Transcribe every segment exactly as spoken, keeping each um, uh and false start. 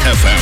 эф эм.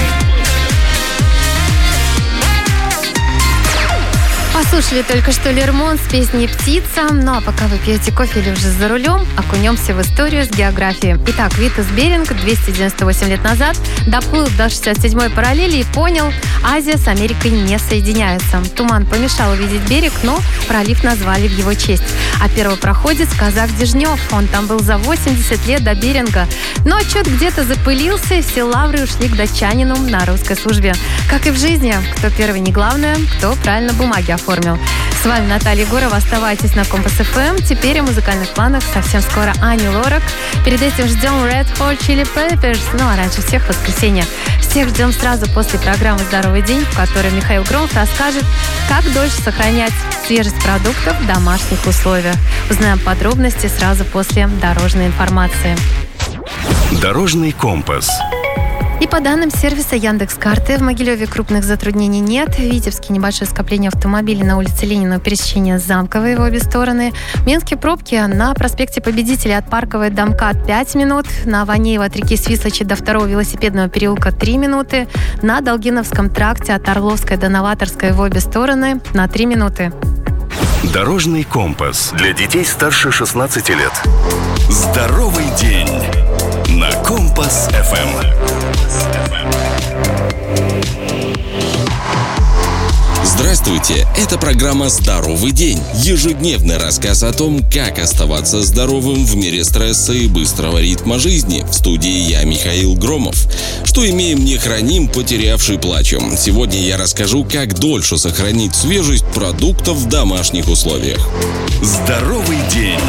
Послушали только что Лермон с песней «Птица». Ну а пока вы пьете кофе или уже за рулем, окунемся в историю с географией. Итак, Витас Беринг двести девяносто восемь лет назад доплыл до шестьдесят седьмой параллели и понял, Азия с Америкой не соединяются. Туман помешал увидеть берег, но пролив назвали в его честь. А первопроходец казак Дежнев, он там был за восемьдесят лет до Беринга. Но отчет где-то запылился, и все лавры ушли к датчанину на русской службе. Как и в жизни, кто первый не главное, кто правильно бумаги оформил. С вами Наталья Егорова. Оставайтесь на Компас эф эм. Теперь о музыкальных планах совсем скоро Ани Лорак. Перед этим ждем Red Hot Chili Peppers. Ну а раньше всех воскресенье. Всех ждем сразу после программы «Здоровый день», в которой Михаил Громов расскажет, как дольше сохранять свежесть продуктов в домашних условиях. Узнаем подробности сразу после дорожной информации. Дорожный компас. И по данным сервиса Яндекс.Карты, в Могилеве крупных затруднений нет. В Витебске небольшое скопление автомобилей на улице Ленина, пересечение Замковой в обе стороны. В Минске пробки на проспекте Победителей от Парковой до МКАД пять минут. На Ванеева от реки Свислочи до второго велосипедного переулка три минуты. На Долгиновском тракте от Орловской до Новаторской в обе стороны на три минуты. Дорожный компас для детей старше шестнадцати лет. Здоровый день на Компас эф эм. Здравствуйте, это программа «Здоровый день». Ежедневный рассказ о том, как оставаться здоровым в мире стресса и быстрого ритма жизни. В студии я, Михаил Громов. Что имеем, не храним, потерявший плачем. Сегодня я расскажу, как дольше сохранить свежесть продуктов в домашних условиях. Здоровый день.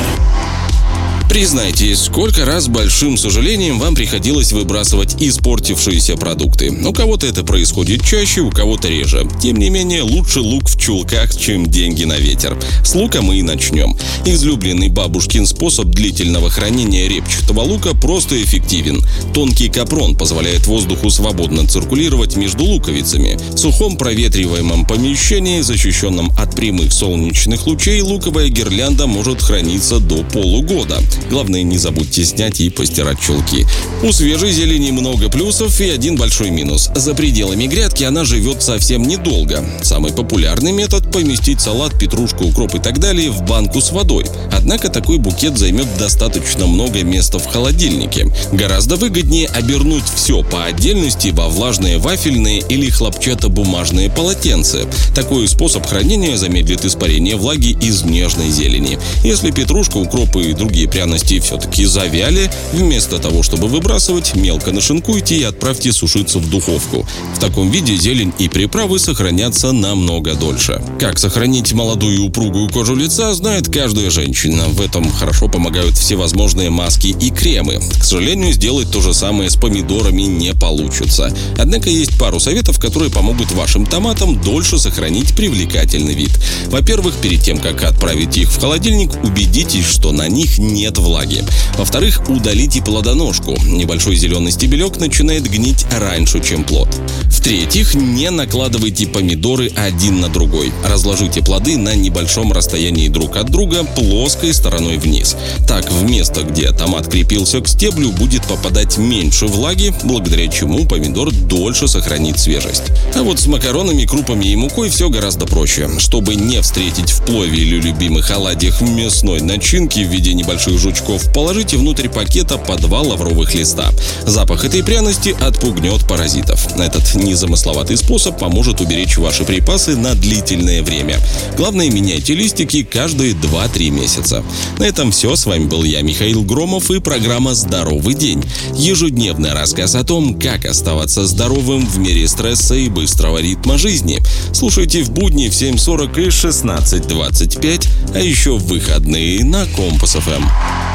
Признайтесь, сколько раз с большим сожалением вам приходилось выбрасывать испортившиеся продукты? У кого-то это происходит чаще, у кого-то реже. Тем не менее, лучше лук в чулках, чем деньги на ветер. С лука мы и начнем. Излюбленный бабушкин способ длительного хранения репчатого лука просто эффективен. Тонкий капрон позволяет воздуху свободно циркулировать между луковицами. В сухом проветриваемом помещении, защищенном от прямых солнечных лучей, луковая гирлянда может храниться до полугода. Главное, не забудьте снять и постирать чулки. У свежей зелени много плюсов и один большой минус. За пределами грядки она живет совсем недолго. Самый популярный метод – поместить салат, петрушку, укроп и так далее в банку с водой. Однако такой букет займет достаточно много места в холодильнике. Гораздо выгоднее обернуть все по отдельности во влажные вафельные или хлопчатобумажные полотенца. Такой способ хранения замедлит испарение влаги из нежной зелени. Если петрушка, укроп и другие пряности все-таки завяли, вместо того, чтобы выбрасывать, мелко нашинкуйте и отправьте сушиться в духовку. В таком виде зелень и приправы сохранятся намного дольше. Как сохранить молодую и упругую кожу лица, знает каждая женщина. В этом хорошо помогают всевозможные маски и кремы. К сожалению, сделать то же самое с помидорами не получится. Однако есть пару советов, которые помогут вашим томатам дольше сохранить привлекательный вид. Во-первых, перед тем, как отправить их в холодильник, убедитесь, что на них нет влаги. Во-вторых, удалите плодоножку. Небольшой зеленый стебелек начинает гнить раньше, чем плод. В-третьих, не накладывайте помидоры один на другой. Разложите плоды на небольшом расстоянии друг от друга плоской стороной вниз. Так, в место, где томат крепился к стеблю, будет попадать меньше влаги, благодаря чему помидор дольше сохранит свежесть. А вот с макаронами, крупами и мукой все гораздо проще. Чтобы не встретить в плове или любимых оладьях мясной начинки в виде небольших жучков, положите внутрь пакета по два лавровых листа. Запах этой пряности отпугнет паразитов. Этот незамысловатый способ поможет уберечь ваши припасы на длительное время. Главное, меняйте листики каждые два-три месяца. На этом все. С вами был я, Михаил Громов, и программа «Здоровый день». Ежедневный рассказ о том, как оставаться здоровым в мире стресса и быстрого ритма жизни. Слушайте в будни в семь сорок и шестнадцать двадцать пять, а еще в выходные на Компас эф эм.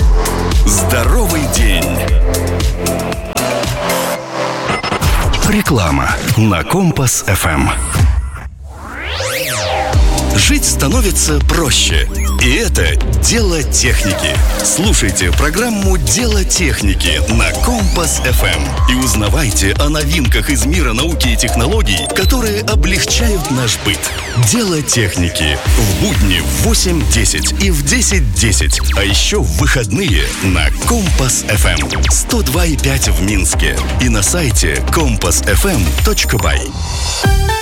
Здоровый день. Реклама на Компас эф эм. жить становится проще. И это дело техники. Слушайте программу «Дело техники» на Компас эф эм и узнавайте о новинках из мира науки и технологий, которые облегчают наш быт. «Дело техники» в будни в восемь десять и в десять десять, а еще в выходные на Компас эф эм сто два и пять в Минске и на сайте компас эф эм точка бай.